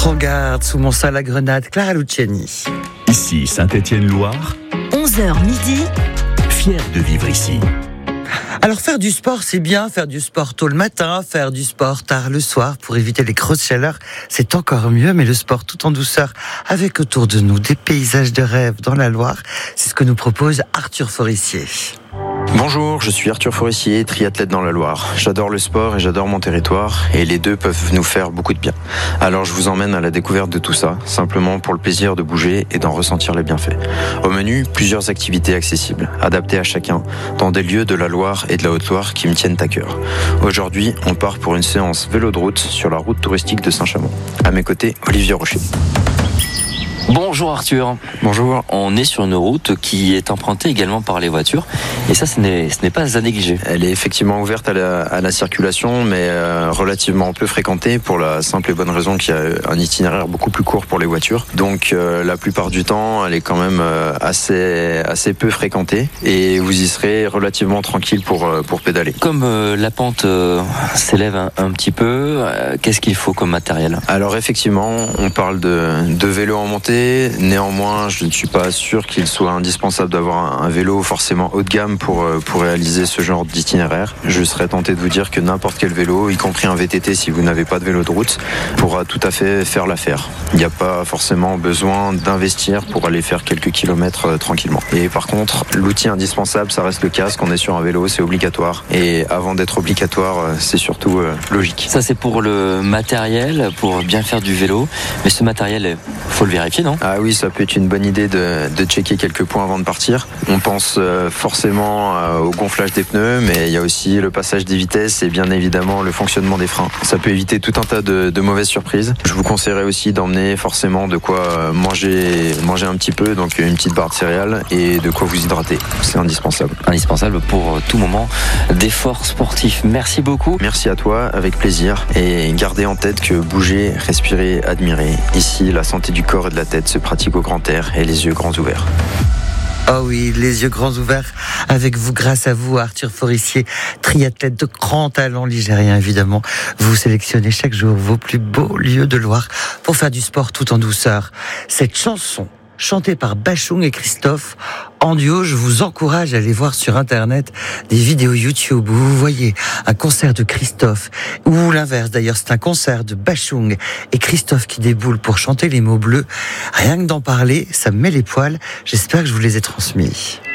Prends garde sous mon sein la grenade, Clara Luciani. Ici Saint-Étienne-Loire, 11h midi. fier de vivre ici. Alors faire du sport, c'est bien, faire du sport tôt le matin, faire du sport tard le soir pour éviter les grosses chaleurs, c'est encore mieux, mais le sport tout en douceur, avec autour de nous des paysages de rêve dans la Loire, c'est ce que nous propose Arthur Forissier. Bonjour, je suis Arthur Forissier, triathlète dans la Loire. J'adore le sport et j'adore mon territoire, et les deux peuvent nous faire beaucoup de bien. Alors je vous emmène à la découverte de tout ça, simplement pour le plaisir de bouger et d'en ressentir les bienfaits. Au menu, plusieurs activités accessibles, adaptées à chacun, dans des lieux de la Loire et de la Haute-Loire qui me tiennent à cœur. Aujourd'hui, on part pour une séance vélo de route sur la route touristique de Saint-Chamond. À mes côtés, Olivier Rocher. Bonjour Arthur. Bonjour. On est sur une route qui est empruntée également par les voitures et ça ce n'est pas à négliger. Elle est effectivement ouverte à la circulation, mais relativement peu fréquentée pour la simple et bonne raison qu'il y a un itinéraire beaucoup plus court pour les voitures. Donc la plupart du temps, elle est quand même assez peu fréquentée et vous y serez relativement tranquille pour pédaler. Comme la pente s'élève un petit peu, qu'est-ce qu'il faut comme matériel ? Alors effectivement, on parle de vélo en montée. Néanmoins, je ne suis pas sûr qu'il soit indispensable d'avoir un vélo forcément haut de gamme pour réaliser ce genre d'itinéraire. Je serais tenté de vous dire que n'importe quel vélo, y compris un VTT si vous n'avez pas de vélo de route, pourra tout à fait faire l'affaire. Il n'y a pas forcément besoin d'investir pour aller faire quelques kilomètres tranquillement. Et par contre, l'outil indispensable, ça reste le casque. On est sur un vélo, c'est obligatoire. Et avant d'être obligatoire, c'est surtout logique. Ça c'est pour le matériel, pour bien faire du vélo. Mais ce matériel, faut le vérifier, non ? Ah oui, ça peut être une bonne idée de checker quelques points avant de partir. On pense forcément au gonflage des pneus, mais il y a aussi le passage des vitesses et bien évidemment le fonctionnement des freins. Ça peut éviter tout un tas de mauvaises surprises. Je vous conseillerais aussi d'emmener forcément de quoi manger un petit peu, donc une petite barre de céréales et de quoi vous hydrater. C'est indispensable. Indispensable pour tout moment d'effort sportif. Merci beaucoup. Merci à toi, avec plaisir. Et gardez en tête que bouger, respirer, admirer. Ici, la santé du corps et de la tête se pratique au grand air et les yeux grands ouverts. Oh oui, les yeux grands ouverts avec vous, grâce à vous, Arthur Forissier, triathlète de grand talent ligérien évidemment. Vous sélectionnez chaque jour vos plus beaux lieux de Loire pour faire du sport tout en douceur. Cette chanson, chantée par Bachung et Christophe, en duo, je vous encourage à aller voir sur Internet des vidéos YouTube où vous voyez un concert de Christophe, ou l'inverse d'ailleurs, c'est un concert de Bachung et Christophe qui déboule pour chanter les mots bleus. Rien que d'en parler, ça me met les poils. J'espère que je vous les ai transmis.